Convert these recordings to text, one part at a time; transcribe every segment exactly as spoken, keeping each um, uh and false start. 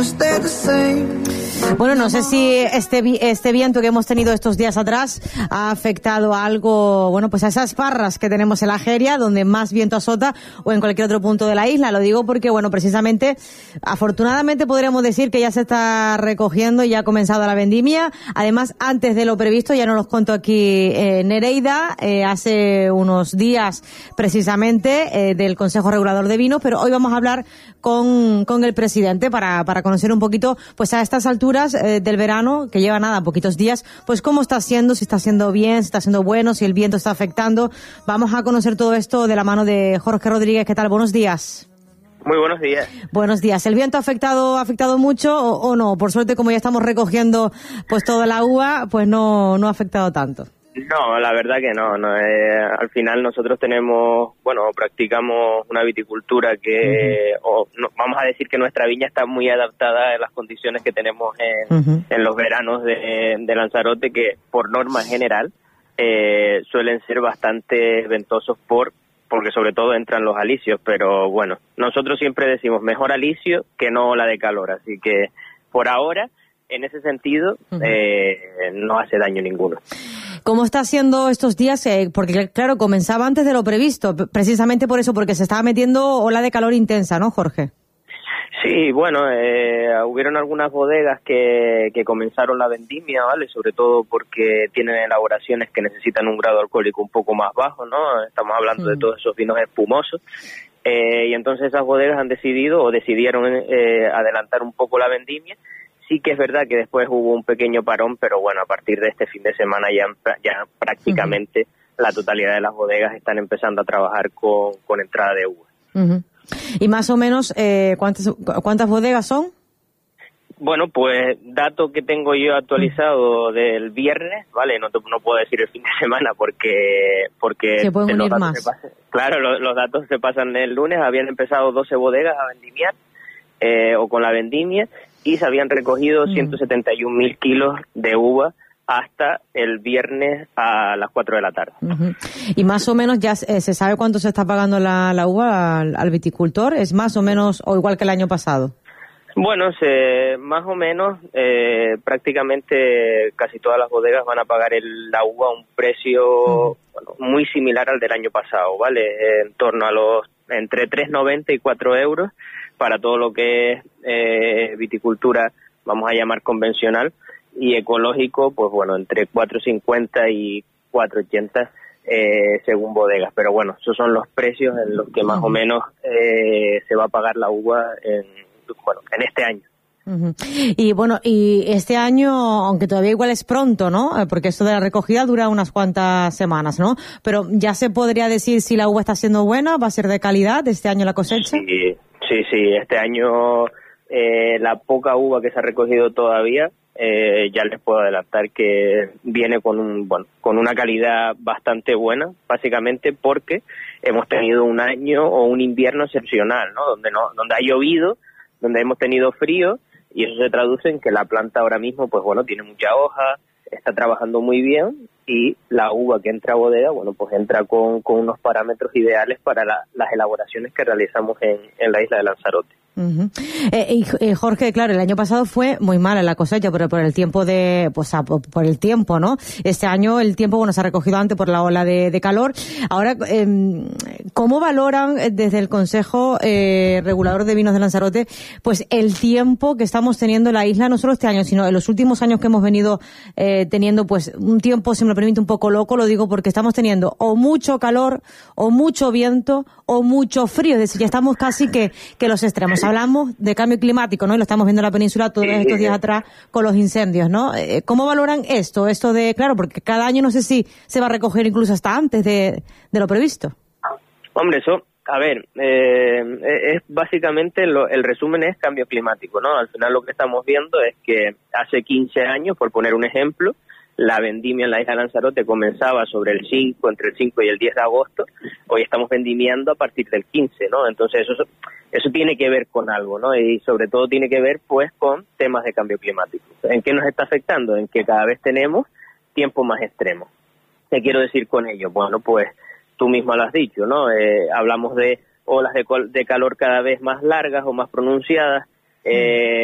Bueno, no sé si este este viento que hemos tenido estos días atrás ha afectado a algo, bueno, pues a esas parras que tenemos en la Jeria, donde más viento azota, o en cualquier otro punto de la isla. Lo digo porque, bueno, precisamente, afortunadamente podríamos decir que ya se está recogiendo y ya ha comenzado la vendimia. Además, antes de lo previsto, ya nos lo contó aquí eh, Nereida, eh, hace unos días precisamente, eh, del Consejo Regulador de Vinos, pero hoy vamos a hablar con, con el presidente para, para conocer un poquito, pues a estas alturas eh, del verano, que lleva nada, poquitos días, pues cómo está siendo, si está siendo bien, si está siendo bueno, si el viento está afectando. Vamos a conocer todo esto de la mano de Jorge Rodríguez. ¿Qué tal? Buenos días. Muy buenos días. Buenos días. ¿El viento ha afectado, ha afectado mucho o, o no? Por suerte, como ya estamos recogiendo pues toda la uva, pues no, no ha afectado tanto. No, la verdad que no. no eh, al final nosotros tenemos, bueno, practicamos una viticultura que, uh-huh. o no, vamos a decir que nuestra viña está muy adaptada a las condiciones que tenemos en, uh-huh. en los veranos de, de Lanzarote, que por norma general eh, suelen ser bastante ventosos por porque sobre todo entran los alisios, pero bueno, nosotros siempre decimos mejor alisio que no ola de calor, así que por ahora, en ese sentido, uh-huh. eh, no hace daño ninguno. ¿Cómo está haciendo estos días? Eh, porque, claro, comenzaba antes de lo previsto, precisamente por eso, porque se estaba metiendo ola de calor intensa, ¿no, Jorge? Sí, bueno, eh, hubieron algunas bodegas que, que comenzaron la vendimia, ¿vale? Sobre todo porque tienen elaboraciones que necesitan un grado alcohólico un poco más bajo, ¿no? Estamos hablando mm. de todos esos vinos espumosos. Eh, y entonces esas bodegas han decidido o decidieron eh, adelantar un poco la vendimia. Sí que es verdad que después hubo un pequeño parón, pero bueno, a partir de este fin de semana ya, ya prácticamente uh-huh. la totalidad de las bodegas están empezando a trabajar con, con entrada de uva. Uh-huh. Y más o menos, eh, ¿cuántas, ¿cuántas bodegas son? Bueno, pues dato que tengo yo actualizado del viernes, ¿vale? No, no puedo decir el fin de semana porque... porque se pueden unir más. Se pasan, claro, los, los datos se pasan el lunes, habían empezado doce bodegas a vendimiar, eh, o con la vendimia, y se habían recogido mm. ciento setenta y un mil kilos de uva hasta el viernes a las cuatro de la tarde. Uh-huh. Y más o menos ya eh, se sabe cuánto se está pagando la, la uva al, al viticultor, ¿es más o menos o igual que el año pasado? Bueno, se, más o menos uh-huh. eh, prácticamente casi todas las bodegas van a pagar el, la uva a un precio uh-huh. bueno, muy similar al del año pasado, ¿vale? En torno a los entre tres noventa y cuatro euros para todo lo que es eh, viticultura, vamos a llamar convencional, y ecológico, pues bueno, entre cuatro cincuenta y cuatro ochenta eh, según bodegas. Pero bueno, esos son los precios en los que más uh-huh. o menos eh, se va a pagar la uva en, bueno, en este año. Uh-huh. Y bueno, y este año, aunque todavía igual es pronto, ¿no? Porque esto de la recogida dura unas cuantas semanas, ¿no? Pero ya se podría decir si la uva está siendo buena, va a ser de calidad este año la cosecha. Sí, sí, sí. Este año eh, la poca uva que se ha recogido todavía, eh, ya les puedo adelantar que viene con un, bueno, con una calidad bastante buena, básicamente porque hemos tenido un año o un invierno excepcional, ¿no? Donde no, donde ha llovido, donde hemos tenido frío. Y eso se traduce en que la planta ahora mismo, pues bueno, tiene mucha hoja, está trabajando muy bien, y la uva que entra a bodega, bueno, pues entra con, con unos parámetros ideales para la, las elaboraciones que realizamos en, en la isla de Lanzarote. Uh-huh. Eh, y eh, Jorge, claro, el año pasado fue muy mala la cosecha, pero por el tiempo de, pues a, por el tiempo, ¿no? Este año el tiempo, bueno, se ha recogido antes por la ola de, de calor. Ahora, eh, ¿cómo valoran desde el Consejo eh, Regulador de Vinos de Lanzarote, pues el tiempo que estamos teniendo en la isla, no solo este año, sino en los últimos años que hemos venido eh, teniendo, pues un tiempo, si me lo permite, un poco loco? Lo digo porque estamos teniendo o mucho calor, o mucho viento, o mucho frío, es decir, ya estamos casi que, que los extremos. Hablamos de cambio climático, ¿no? Y lo estamos viendo en la península todos estos días atrás con los incendios, ¿no? ¿Cómo valoran esto? Esto de, claro, porque cada año no sé si se va a recoger incluso hasta antes de, de lo previsto. Hombre, eso, a ver, eh, es básicamente, lo, el resumen es cambio climático, ¿no? Al final lo que estamos viendo es que hace quince años, por poner un ejemplo, la vendimia en la isla de Lanzarote comenzaba sobre el cinco, entre el cinco y el diez de agosto. Hoy estamos vendimiando a partir del quince, ¿no? Entonces eso eso tiene que ver con algo, ¿no? Y sobre todo tiene que ver, pues, con temas de cambio climático. ¿En qué nos está afectando? En que cada vez tenemos tiempo más extremo. ¿Qué quiero decir con ello? Bueno, pues tú mismo lo has dicho, ¿no? Eh, hablamos de olas de, de calor cada vez más largas o más pronunciadas, eh,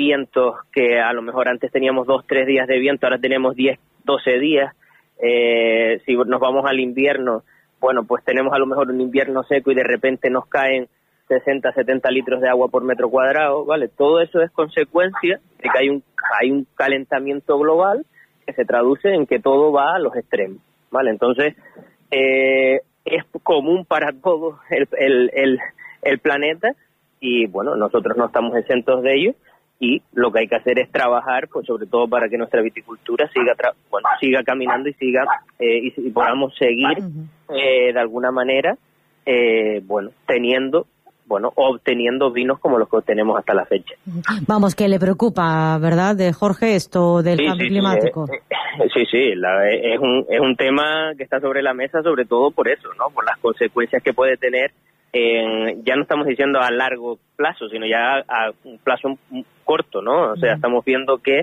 vientos que a lo mejor antes teníamos dos, tres días de viento, ahora tenemos diez, doce días. Eh, si nos vamos al invierno, bueno, pues tenemos a lo mejor un invierno seco y de repente nos caen sesenta, setenta litros de agua por metro cuadrado, ¿vale? Todo eso es consecuencia de que hay un, hay un calentamiento global que se traduce en que todo va a los extremos, ¿vale? Entonces, eh, es común para todos el, el, el, el planeta y, bueno, nosotros no estamos exentos de ello y lo que hay que hacer es trabajar, pues sobre todo para que nuestra viticultura siga tra- bueno, siga caminando y siga eh, y, y podamos seguir eh, de alguna manera, eh, bueno, teniendo bueno, obteniendo vinos como los que obtenemos hasta la fecha. Vamos, que le preocupa, ¿verdad, de Jorge, esto del sí, cambio sí, climático? Sí, eh, sí, sí la, es, un, es un tema que está sobre la mesa, sobre todo por eso, ¿no? Por las consecuencias que puede tener, en, ya no estamos diciendo a largo plazo, sino ya a, a un plazo corto, ¿no? O sea, uh-huh. estamos viendo que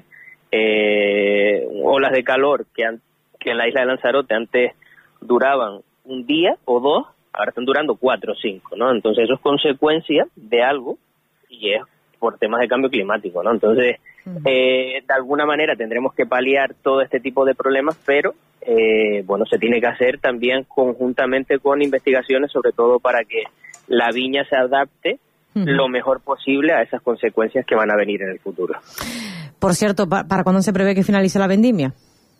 eh, olas de calor que, an, que en la isla de Lanzarote antes duraban un día o dos, ahora están durando cuatro o cinco, ¿no? Entonces eso es consecuencia de algo y es por temas de cambio climático, ¿no? Entonces, uh-huh. eh, de alguna manera tendremos que paliar todo este tipo de problemas, pero, eh, bueno, se tiene que hacer también conjuntamente con investigaciones, sobre todo para que la viña se adapte uh-huh. lo mejor posible a esas consecuencias que van a venir en el futuro. Por cierto, ¿para cuándo se prevé que finalice la vendimia?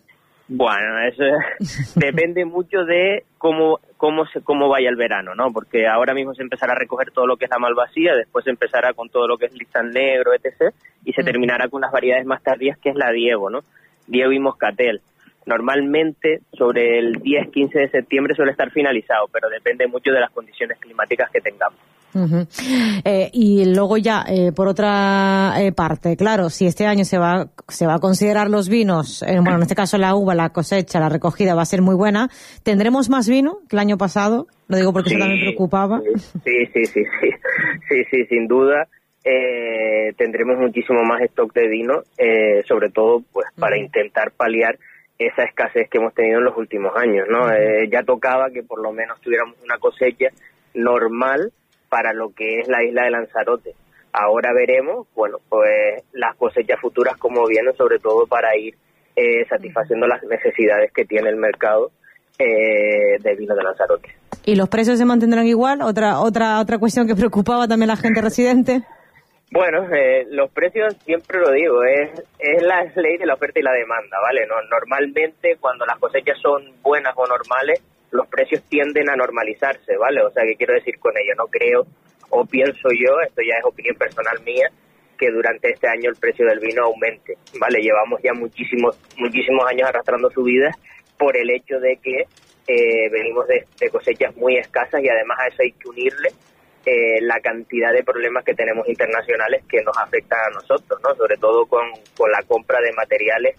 Bueno, eso depende mucho de cómo cómo se, cómo vaya el verano, ¿no? Porque ahora mismo se empezará a recoger todo lo que es la malvasía, después se empezará con todo lo que es listán negro, etcétera, y se terminará con las variedades más tardías, que es la Diego, ¿no? Diego y Moscatel. Normalmente sobre el diez, quince de septiembre suele estar finalizado, pero depende mucho de las condiciones climáticas que tengamos. Uh-huh. Eh, y luego ya, eh, por otra eh, parte, claro, si este año se va se va a considerar los vinos, eh, bueno, en este caso la uva, la cosecha, la recogida va a ser muy buena, ¿tendremos más vino que el año pasado? Lo digo porque sí, eso también preocupaba. Sí, sí, sí, sí, sí, sí, sin duda. Eh, tendremos muchísimo más stock de vino, eh, sobre todo pues para uh-huh. intentar paliar esa escasez que hemos tenido en los últimos años, ¿no? Uh-huh. Eh, ya tocaba que por lo menos tuviéramos una cosecha normal para lo que es la isla de Lanzarote. Ahora veremos, bueno, pues las cosechas futuras como vienen, sobre todo para ir eh, satisfaciendo las necesidades que tiene el mercado eh, de vino de Lanzarote. ¿Y los precios se mantendrán igual? Otra otra otra cuestión que preocupaba también a la gente residente. Bueno, eh, los precios, siempre lo digo, es es la ley de la oferta y la demanda, ¿vale? No, normalmente cuando las cosechas son buenas o normales, los precios tienden a normalizarse, ¿vale? O sea, ¿qué quiero decir con ello? No creo, o pienso yo, esto ya es opinión personal mía, que durante este año el precio del vino aumente, ¿vale? Llevamos ya muchísimos muchísimos años arrastrando subidas por el hecho de que eh, venimos de, de cosechas muy escasas y además a eso hay que unirle eh, la cantidad de problemas que tenemos internacionales que nos afectan a nosotros, ¿no? Sobre todo con, con la compra de materiales,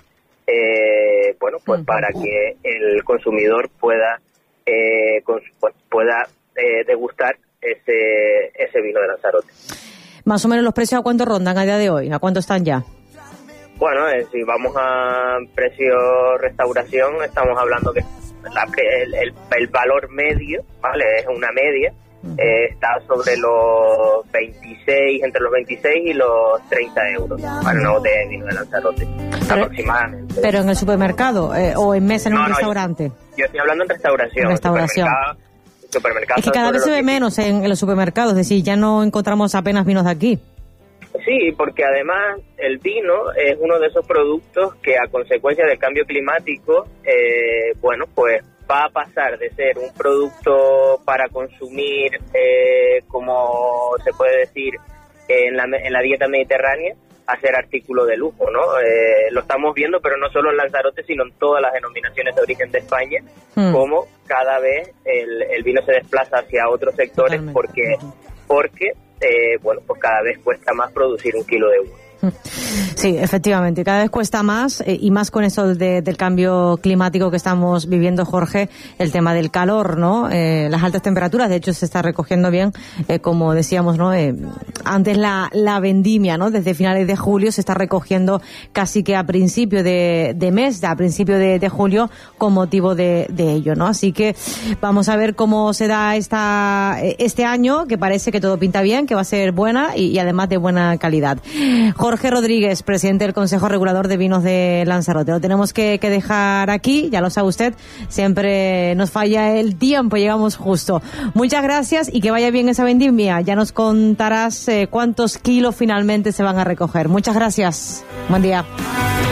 eh, bueno, pues uh-huh. para que el consumidor pueda Eh, con, pues, pueda eh, degustar ese ese vino de Lanzarote. Más o menos los precios, ¿a cuánto rondan a día de hoy? ¿A cuánto están ya? Bueno, eh, si vamos a precio restauración, estamos hablando que la, el, el, el valor medio, ¿vale? Es una media, uh-huh. eh, está sobre los veintiséis, entre los veintiséis y los treinta euros para una botella de vino de Lanzarote, pero, aproximadamente. ¿Pero en el supermercado eh, o en mesa en no, un no, restaurante? Yo, yo estoy hablando en restauración. En restauración. Supermercado, supermercado es que cada vez se ve menos en, en los supermercados, es decir, ya no encontramos apenas vinos de aquí. Sí, porque además el vino es uno de esos productos que a consecuencia del cambio climático, eh, bueno, pues va a pasar de ser un producto para consumir, eh, como se puede decir, en la, en la dieta mediterránea, a ser artículo de lujo, ¿no? Eh, lo estamos viendo, pero no solo en Lanzarote, sino en todas las denominaciones de origen de España, mm. como cada vez el, el vino se desplaza hacia otros sectores. Totalmente. porque porque eh, bueno, pues cada vez cuesta más producir un kilo de uva. Sí, efectivamente, cada vez cuesta más eh, y más con eso de, del cambio climático que estamos viviendo, Jorge, el tema del calor, ¿no? Eh, las altas temperaturas, de hecho se está recogiendo bien, eh, como decíamos, ¿no? Eh, antes la, la vendimia, ¿no? Desde finales de julio se está recogiendo casi que a principio de, de mes, a principio de, de julio, con motivo de, de ello, ¿no? Así que vamos a ver cómo se da esta, este año, que parece que todo pinta bien, que va a ser buena y, y además de buena calidad. Jorge, Jorge Rodríguez, presidente del Consejo Regulador de Vinos de Lanzarote. Lo tenemos que, que dejar aquí, ya lo sabe usted, siempre nos falla el tiempo, llegamos justo. Muchas gracias y que vaya bien esa vendimia. Ya nos contarás eh, cuántos kilos finalmente se van a recoger. Muchas gracias. Buen día.